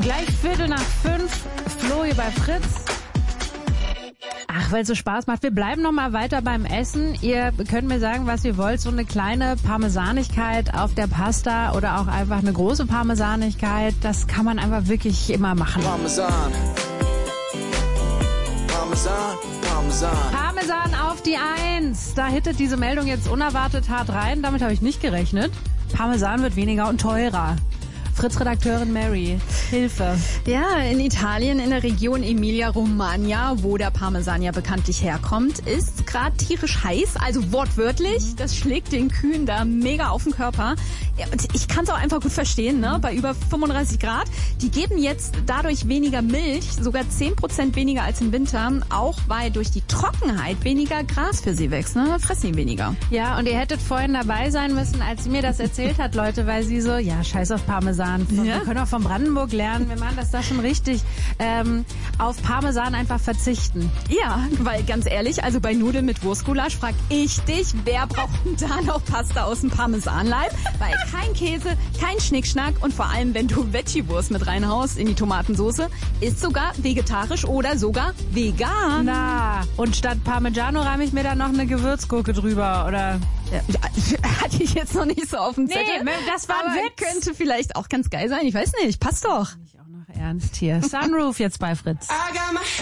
Gleich 4:45, Flo hier bei Fritz. Ach, weil es so Spaß macht. Wir bleiben noch mal weiter beim Essen. Ihr könnt mir sagen, was ihr wollt. So eine kleine Parmesanigkeit auf der Pasta oder auch einfach eine große Parmesanigkeit. Das kann man einfach wirklich immer machen. Parmesan. Parmesan, Parmesan. Parmesan auf die 1. Da hittet diese Meldung jetzt unerwartet hart rein. Damit habe ich nicht gerechnet. Parmesan wird weniger und teurer. Fritz-Redakteurin Mary, Hilfe. Ja, in Italien, in der Region Emilia-Romagna, wo der Parmesan ja bekanntlich herkommt, ist gerade tierisch heiß, also wortwörtlich. Das schlägt den Kühen da mega auf den Körper. Ja, und ich kann es auch einfach gut verstehen, ne? Bei über 35 Grad. Die geben jetzt dadurch weniger Milch, sogar 10% weniger als im Winter, auch weil durch die Trockenheit weniger Gras für sie wächst, ne? Fressen die weniger. Ja, und ihr hättet vorhin dabei sein müssen, als sie mir das erzählt hat, Leute, weil sie so, ja, scheiß auf Parmesan. Wir können auch von Brandenburg lernen. Wir machen das da schon richtig. Auf Parmesan einfach verzichten. Ja, weil ganz ehrlich, also bei Nudeln mit Wurstgulasch frag ich dich, wer braucht denn da noch Pasta aus dem Parmesanleib? Weil kein Käse, kein Schnickschnack und vor allem, wenn du Veggie-Wurst mit reinhaust in die Tomatensoße, ist sogar vegetarisch oder sogar vegan. Na, und statt Parmigiano reime ich mir dann noch eine Gewürzgurke drüber, oder? Ja, hatte ich jetzt noch nicht so auf dem Zettel. Nee, das war ein Witz. Könnte vielleicht auch ganz geil sein. Ich weiß nicht, passt doch. Ich auch noch ernst hier. Sunroof jetzt bei Fritz.